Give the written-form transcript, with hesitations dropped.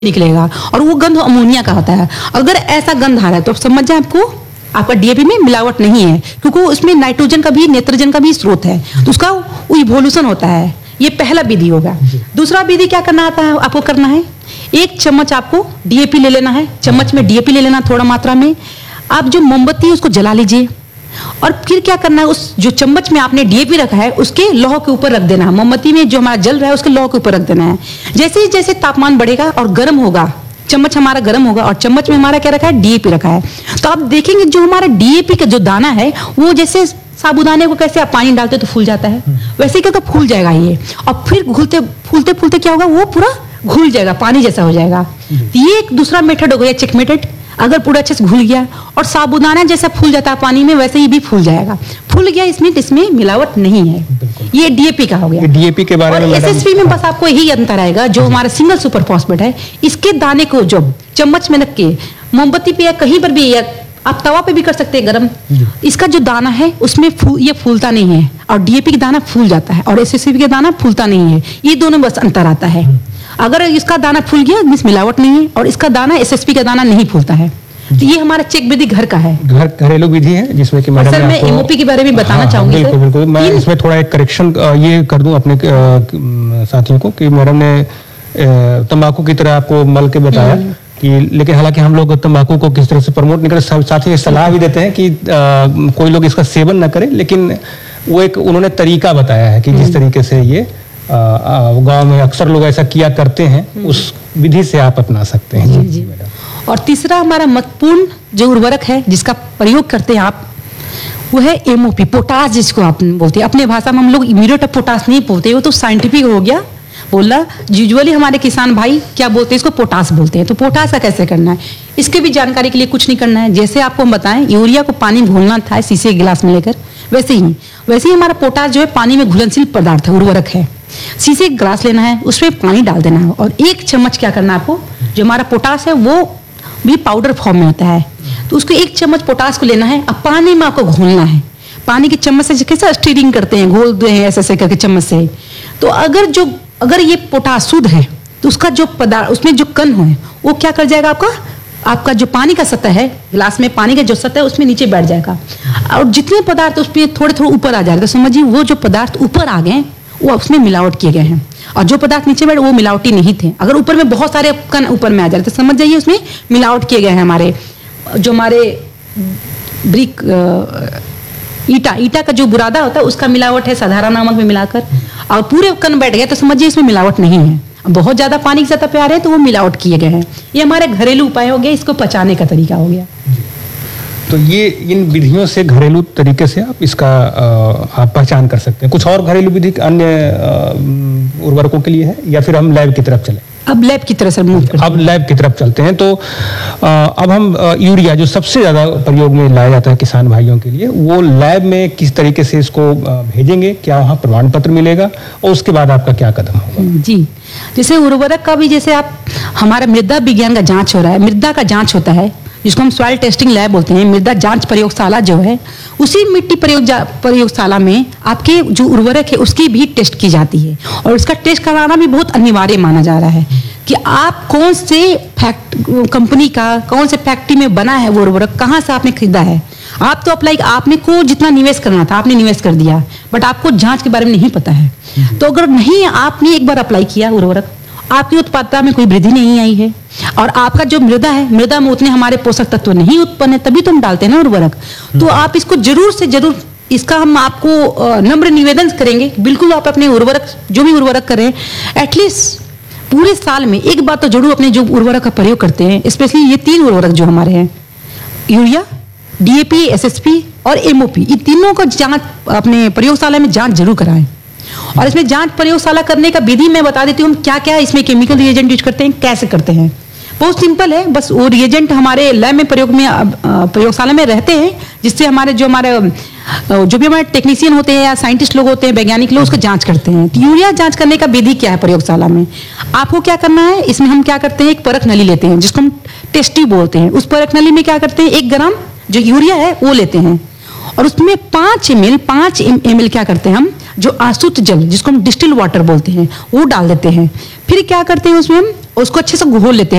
निकलेगा और वो गंध अमोनिया का होता है। अगर ऐसा गंध आ रहा है तो समझ जाए आपका डीएपी में मिलावट नहीं है, क्योंकि उसमें नाइट्रोजन का भी नाइट्रोजन का भी स्रोत है, तो उसका इवोल्यूशन होता है। ये पहला विधि होगा। दूसरा विधि क्या करना आता है आपको करना है, 1 चम्मच आपको डीएपी ले लेना है, चम्मच में डीएपी ले लेना थोड़ा मात्रा में। आप जो मोमबत्ती है उसको जला लीजिए और फिर क्या करना है, उस जो चम्मच में आपने डीएपी रखा है उसके लौह के ऊपर रख देना है। मोमबत्ती में जो हमारा जल रहा है उसके लौह के ऊपर रख देना है। जैसे जैसे तापमान बढ़ेगा और गर्म होगा, चम्मच हमारा गर्म होगा और चम्मच में हमारा क्या रखा है, डीएपी रखा है, तो आप देखेंगे जो हमारा डीएपी का जो दाना है वो जैसे साबुदाने को कैसे आप पानी डालते तो फूल जाता है, वैसे ही क्या फूल जाएगा ये, और फिर घुलते फूलते फूलते क्या होगा, वो पूरा घुल जाएगा, पानी जैसा हो जाएगा। ये एक दूसरा मेथड हो गया चेक मेथड। अगर पूरा अच्छे से घुल गया और साबुदाना जैसा फूल जाता है पानी में, वैसे ही भी फूल जाएगा। फूल गया इसमें मिलावट नहीं है। ये डीएपी का हो गया। डीएपी के बारे में एसएसपी में बस आपको यही अंतर आएगा, जो हमारा सिंगल सुपर फॉस्फेट है, इसके दाने को जो चम्मच में रख के मोमबत्ती पे या कहीं पर भी, या आप तवा पे भी कर सकते हैं गरम, इसका जो दाना है उसमें ये फूलता नहीं है, और डीएपी का दाना फूल जाता है और एसएसपी का दाना फूलता नहीं है। ये दोनों बस अंतर आता है। अगर इसका दाना फूल गया मिस मिलावट नहीं है, और इसका दाना एसएसपी का दाना नहीं फूलता है। तो ये हमारा चेक विधि घर का है, घरेलू विधि है, जिसमें कि मैडम मैं एमओपी के बारे में बताना चाहूंगी। बिल्कुल बिल्कुल, मैं इसमें थोड़ा एक करेक्शन ये कर दूं अपने साथियों को कि मैडम ने तंबाकू की तरह आपको मल के बताया कि, लेकिन हालांकि हम लोग तंबाकू को किस तरह से प्रमोट नहीं करते, साथ ही सलाह भी देते हैं कि कोई लोग इसका सेवन न करें, लेकिन वो एक उन्होंने तरीका बताया है कि जिस तरीके से ये गांव में अक्सर लोग ऐसा किया करते हैं, उस विधि से आप अपना सकते हैं। जी। और तीसरा हमारा महत्वपूर्ण जो उर्वरक है जिसका प्रयोग करते हैं आप, वो है एमओपी, पोटास, जिसको आप बोलते हैं। अपने भाषा में हम लोग इम्यूरेट ऑफ पोटास नहीं बोलते, वो तो साइंटिफिक हो गया बोला। यूजुअली हमारे किसान भाई क्या बोलते हैं, इसको पोटास बोलते हैं। तो पोटास का कैसे करना है, इसके भी जानकारी के लिए कुछ नहीं करना है। जैसे आपको हम बताएं, यूरिया को पानी में घोलना था शीशे के गिलास में लेकर, वैसे ही हमारा पोटास जो है पानी में घुलनशील पदार्थ है, उर्वरक है। शीशे का गिलास लेना है, उसमें पानी डाल देना है और 1 चम्मच क्या करना है आपको, जो हमारा पोटास है वो भी पाउडर फॉर्म में होता है, तो उसको 1 चम्मच पोटास को लेना है। अब पानी में आपको घोलना है, पानी की चम्मच से कैसे स्टीरिंग करते हैं, घोलते हैं ऐसे करके चम्मच से। तो अगर ये पोटास शुद्ध है तो उसका जो पदार्थ, उसमें जो कण है वो क्या कर जाएगा, आपका जो पानी का सतह है, गिलास में पानी का जो सतह है उसमें नीचे बैठ जाएगा, और जितने पदार्थ उसमें थोड़े थोड़े ऊपर आ जाएगा। तो समझिए वो जो पदार्थ ऊपर आ गए वो उसमें मिलावट किए गए हैं, और जो पदार्थ नीचे बैठे वो मिलावटी नहीं थे। अगर ऊपर में बहुत सारे कण ऊपर में आ जाए तो समझ जाइए उसमें मिलावट किए गए हैं। हमारे ब्रिक ईटा का जो बुरादा होता है उसका मिलावट है साधारण नमक में मिलाकर, और पूरे कण बैठ गए तो समझिए इसमें मिलावट नहीं है। बहुत ज्यादा पानी की सतह पे आ रहे हैं तो वो मिलावट किए गए हैं। ये हमारे घरेलू उपाय हो गए, इसको पचाने का तरीका हो गया। तो ये इन विधियों से घरेलू तरीके से आप इसका आप पहचान कर सकते हैं। कुछ और घरेलू विधि अन्य उर्वरकों के लिए है, या फिर हम लैब की तरफ चले? अब लैब की तरफ अब लैब की तरफ चलते हैं। तो अब हम यूरिया जो सबसे ज्यादा प्रयोग में लाया जाता है किसान भाइयों के लिए, वो लैब में किस तरीके से इसको भेजेंगे, क्या वहाँ प्रमाण पत्र मिलेगा, और उसके बाद आपका क्या कदम होगा? जी, जैसे उर्वरक का भी, जैसे आप हमारा मृदा विज्ञान का जांच हो रहा है, मृदा का जांच होता है जिसको हम सॉइल टेस्टिंग लैब बोलते हैं। मृदा जांच प्रयोगशाला जो है, उसी मिट्टी प्रयोगशाला में आपके जो उर्वरक है उसकी भी टेस्ट की जाती है, और उसका टेस्ट कराना भी बहुत अनिवार्य माना जा रहा है कि आप कौन से कंपनी का, कौन से फैक्ट्री में बना है वो उर्वरक, कहाँ से आपने खरीदा है। आप तो आपने को जितना निवेश करना था आपने निवेश कर दिया, बट आपको जांच के बारे में नहीं पता है। तो अगर नहीं आपने एक बार अप्लाई किया उर्वरक, आपकी उत्पादकता में कोई वृद्धि नहीं आई है, और आपका जो मृदा है, मृदा में उतने हमारे पोषक तत्व नहीं उत्पन्न है, तभी तो हम डालते हैं ना उर्वरक। तो आप इसको जरूर से जरूर, इसका हम आपको नम्र निवेदन करेंगे, बिल्कुल आप अपने उर्वरक जो भी उर्वरक करें, एटलीस्ट पूरे साल में एक बार तो जरूर अपने जो उर्वरक का प्रयोग करते हैं, स्पेशली ये 3 उर्वरक जो हमारे हैं, यूरिया, डीएपी, एसएसपी और एमओपी, ये तीनों का जांच अपने प्रयोगशाला में जांच जरूर कराएं। और इसमें जांच प्रयोगशाला करने का विधि मैं बता देती हूँ, क्या क्या इसमें केमिकल रिएजेंट यूज करते हैं, कैसे करते हैं। बहुत सिंपल है, बस वो रिएजेंट हमारे लैब में प्रयोगशाला में रहते हैं, जिससे जो भी हमारे टेक्नीशियन होते हैं या साइंटिस्ट लोग होते हैं, वैज्ञानिक लोग उसको जांच करते हैं। तो यूरिया जांच करने का विधि क्या है प्रयोगशाला में, आपको क्या करना है, इसमें हम क्या करते हैं, एक परख नली लेते हैं जिसको हम टेस्टी बोलते हैं। उस परख नली में क्या करते हैं, 1 ग्राम जो यूरिया है वो लेते हैं, और उसमें 5 ml क्या करते हैं, हम जो आसुत जल जिसको हम डिस्टिल वाटर बोलते हैं वो डाल देते हैं। फिर क्या करते हैं, उसमें हम उसको अच्छे से घोल लेते हैं।